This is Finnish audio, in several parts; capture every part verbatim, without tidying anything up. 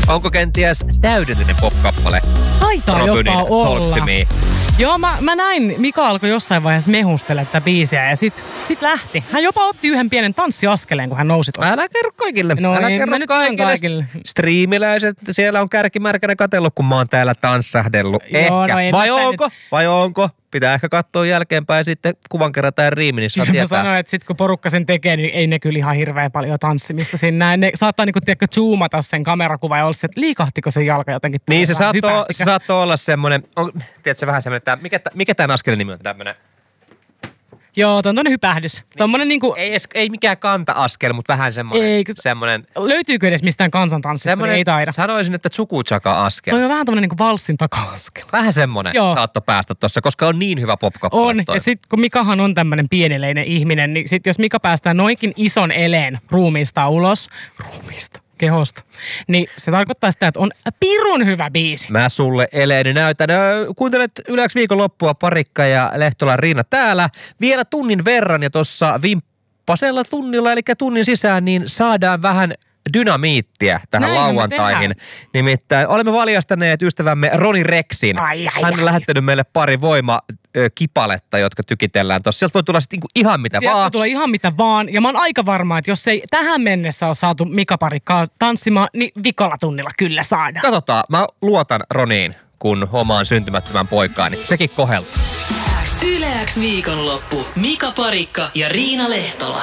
Onko kenties täydellinen pop-kappale? Taitaa Robynin jopa olla. Talk to Me. Joo, mä, mä näin, Mika alkoi jossain vaiheessa mehustella tätä biisiä ja sit, sit lähti. Hän jopa otti yhden pienen tanssiaskeleen, kun hän nousi tuosta. Älä kerro kaikille. No Älä ei, kerro mä nyt kaikille. kaikille. Striimiläiset, siellä on kärkimärkänä katsellut, kun mä oon täällä tanssahdellut. Joo, Ehkä. no en Vai mä sitä onko? nyt- Vai onko? Pitää ehkä katsoa jälkeenpäin ja sitten kuvan kerätään riimi, niin saa Mä tietää. sanoin, että sit kun porukka sen tekee, niin ei ne kyllä ihan hirveän paljon tanssimista siinä näin. Ne saattaa niinku, tiedätkö, zoomata sen kamerakuva ja olla se, että liikahtiko se jalka jotenkin. Niin se vai saattoi, hypähtikö? se saattoi olla semmoinen, on, tiedätkö vähän semmoinen, että mikä, mikä tämän askelin nimi on tämmöinen? Joo, tuo on tommonen hypähdys. Niin. Tommonen niinku, Ei, edes- ei mikään kanta-askel, mutta vähän semmoinen. Ei, kun- semmoinen, löytyykö edes mistään kansantanssista, niin semmoinen ei taida. sanoisin, että tsukuchaka-askel. Toi on vähän tommonen niinku valssin taka-askel. Vähän semmoinen Joo. saattoi päästä tuossa, koska on niin hyvä popkappale. On, toi. ja sit kun Mikahan on tämmönen pienileinen ihminen, niin sit jos Mika päästää noinkin ison eleen ruumiista ulos, ruumiista, kehosta, niin se tarkoittaa sitä, että on pirun hyvä biisi. Mä sulle Eleni näytän. Ö, Kuuntelet Yleäks viikonloppua, Parikka ja Lehtola Riina täällä. Vielä tunnin verran ja tuossa vimppasella tunnilla, eli tunnin sisään, niin saadaan vähän dynamiittia tähän Näinhän me lauantaihin. tehdään. Nimittäin olemme valjastaneet ystävämme Roni Rexin. Ai, ai, Hän on ai. lähettänyt meille pari voimakipaletta, jotka tykitellään tuossa. Sieltä voi tulla sitten ihan mitä Sieltä voi vaan. tulla ihan mitä vaan, ja mä oon aika varma, että jos ei tähän mennessä ole saatu Mika Parikkaa tanssimaan, niin vikalla tunnilla kyllä saadaan. Katsotaan, mä luotan Roniin, kun omaan syntymättömän poikaani. Sekin koheltaa. Yleäks viikonloppu. Mika Parikka ja Riina Lehtola.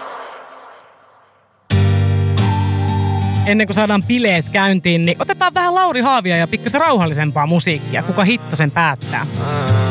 Ennen kuin saadaan bileet käyntiin, niin otetaan vähän Lauri Haavia ja pikkasen rauhallisempaa musiikkia. Kuka hitto sen päättää?